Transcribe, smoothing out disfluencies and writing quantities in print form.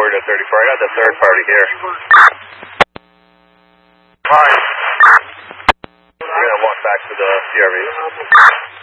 forward to 34. I got the third party here. Hi. We're going to walk back to the CRV.